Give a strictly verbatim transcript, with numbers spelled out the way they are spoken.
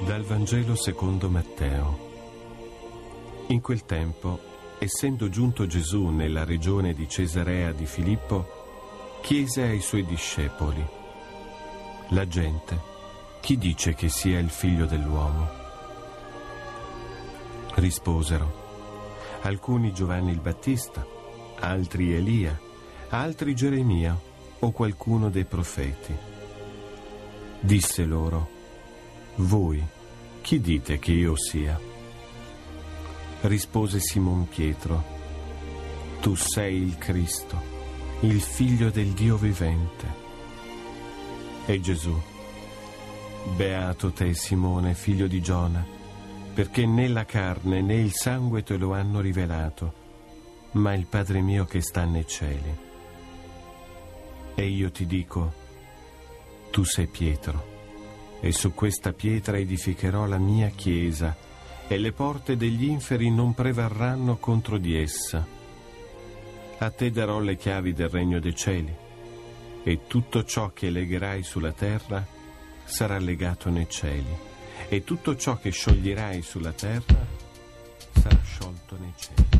Dal Vangelo secondo Matteo. In quel tempo, essendo giunto Gesù nella regione di Cesarea di Filippo, chiese ai suoi discepoli: la gente, chi dice che sia il figlio dell'uomo? Risposero: alcuni Giovanni il Battista, altri Elia, altri Geremia o qualcuno dei profeti. Disse loro: voi, chi dite che io sia? Rispose Simon Pietro: tu sei il Cristo, il Figlio del Dio vivente. E Gesù: beato te, Simone, figlio di Giona, perché né la carne né il sangue te lo hanno rivelato, ma il Padre mio che sta nei cieli. E io ti dico: tu sei Pietro, e su questa pietra edificherò la mia chiesa, e le porte degli inferi non prevarranno contro di essa. A te darò le chiavi del regno dei cieli, e tutto ciò che legherai sulla terra sarà legato nei cieli, e tutto ciò che scioglierai sulla terra sarà sciolto nei cieli.